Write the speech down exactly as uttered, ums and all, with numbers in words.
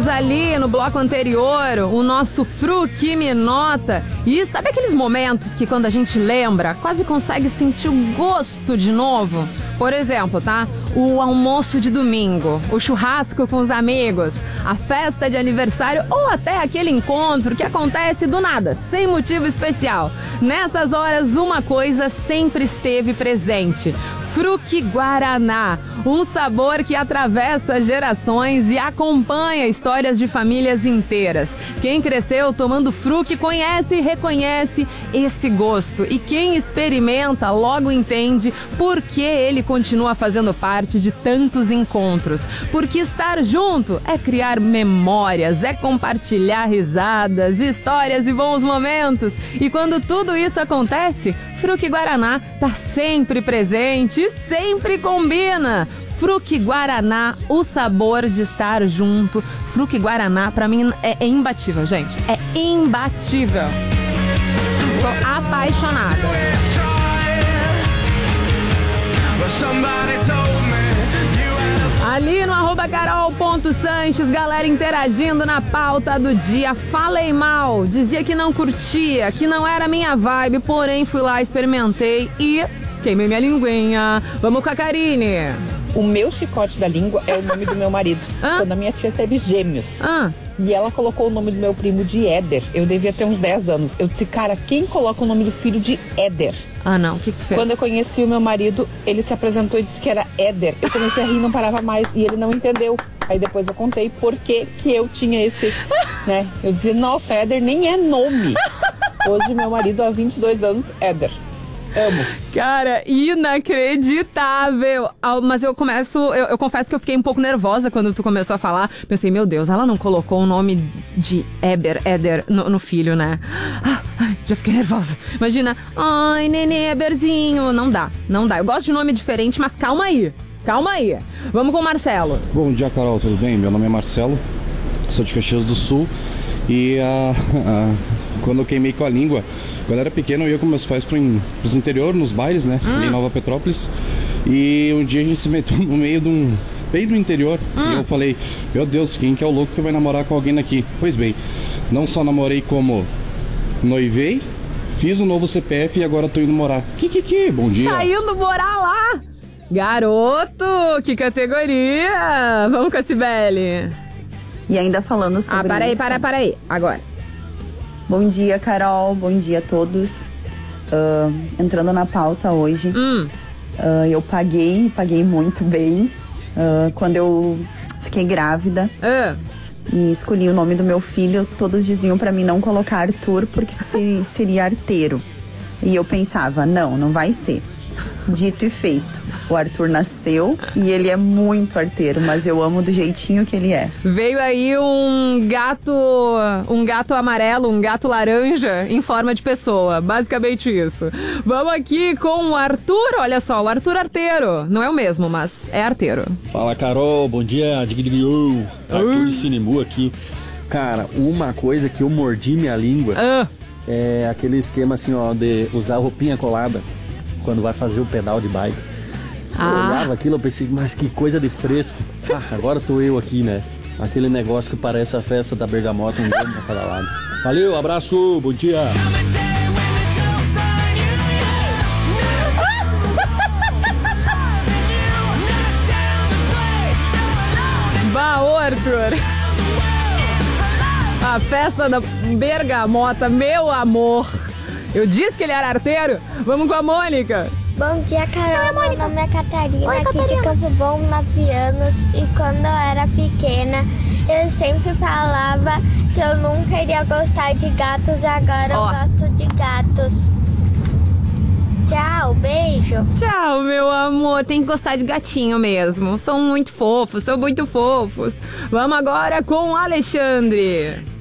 ouvimos ali no bloco anterior o nosso Fru que me nota. E sabe aqueles momentos que quando a gente lembra, quase consegue sentir o gosto de novo? Por exemplo, tá? O almoço de domingo, o churrasco com os amigos, a festa de aniversário ou até aquele encontro que acontece do nada, sem motivo especial. Nessas horas, uma coisa sempre esteve presente: Fruque Guaraná, um sabor que atravessa gerações e acompanha histórias de famílias inteiras. Quem cresceu tomando Fruque conhece e reconhece esse gosto, e quem experimenta logo entende por que ele continua fazendo parte de tantos encontros. Porque estar junto é criar memórias, é compartilhar risadas, histórias e bons momentos. E quando tudo isso acontece, Fruque Guaraná tá sempre presente e sempre combina. Fruque Guaraná, o sabor de estar junto. Fruque Guaraná, pra mim, é, é imbatível, gente. É imbatível. Sou apaixonada. Ali no arroba carol.sanches, galera interagindo na pauta do dia. Falei mal, dizia que não curtia, que não era minha vibe, porém fui lá, experimentei e queimei minha linguinha. Vamos com a Karine. O meu chicote da língua é o nome do meu marido. Ah? Quando a minha tia teve gêmeos. Ah. E ela colocou o nome do meu primo de Éder. Eu devia ter uns dez anos. Eu disse, cara, quem coloca o nome do filho de Éder? Ah, não. O que, que tu fez? Quando eu conheci o meu marido, ele se apresentou e disse que era Éder. Eu comecei a rir e não parava mais. E ele não entendeu. Aí depois eu contei por que que eu tinha esse, né? Eu dizia, nossa, Éder nem é nome. Hoje meu marido há vinte e dois anos, Éder. Amo. Cara, inacreditável. Mas eu começo, eu, eu confesso que eu fiquei um pouco nervosa quando tu começou a falar. Pensei, meu Deus, ela não colocou o nome de Éber, Éder no, no filho, né? Ah, ai, já fiquei nervosa. Imagina, ai, nenê, Éberzinho. Não dá, não dá. Eu gosto de nome diferente, mas calma aí. Calma aí. Vamos com o Marcelo. Bom dia, Carol, tudo bem? Meu nome é Marcelo, sou de Caxias do Sul. E uh, uh, quando eu queimei com a língua, quando eu era pequeno, eu ia com meus pais para os interior, nos bailes, né? Hum. Em Nova Petrópolis. E um dia a gente se meteu no meio de um... bem do interior. Hum. E eu falei, meu Deus, quem que é o louco que vai namorar com alguém aqui? Pois bem, não só namorei como noivei, fiz um novo C P F e agora tô indo morar. Que que que? Bom dia. Tá indo morar lá? Garoto, que categoria! Vamos com a Cibele. E ainda falando sobre Ah, para aí, isso. para, para aí. Agora. Bom dia, Carol. Bom dia a todos. Uh, entrando na pauta hoje. Hum. Uh, eu paguei, paguei muito bem. Uh, quando eu fiquei grávida Uh. e escolhi o nome do meu filho, todos diziam pra mim não colocar Arthur porque se, seria arteiro. E eu pensava, não, não vai ser. Dito e feito. O Arthur nasceu e ele é muito arteiro, mas eu amo do jeitinho que ele é. Veio aí um gato, um gato amarelo, um gato laranja em forma de pessoa. Basicamente isso. Vamos aqui com o Arthur. Olha só, o Arthur arteiro. Não é o mesmo, mas é arteiro. Fala, Carol. Bom dia. Digdigdigou. Arthur de Sinimbu aqui. Cara, uma coisa que eu mordi minha língua Ah. é aquele esquema assim, ó, de usar roupinha colada quando vai fazer o pedal de bike. Eu Ah. olhava aquilo, eu pensei, mas que coisa de fresco. Ah, agora tô eu aqui, né? Aquele negócio que parece a festa da Bergamota, um dedo pra cada lado. Valeu, abraço, bom dia. Bah, ô, Arthur. A festa da Bergamota, meu amor. Eu disse que ele era arteiro. Vamos com a Mônica. Bom dia, Carol. Meu nome é Catarina, Oi, aqui Catarina. de Campo Bom, nove anos. E quando eu era pequena, eu sempre falava que eu nunca iria gostar de gatos. E agora oh. eu gosto de gatos. Tchau, beijo. Tchau, meu amor. Tem que gostar de gatinho mesmo. São muito fofos, são muito fofos. Vamos agora com o Alexandre.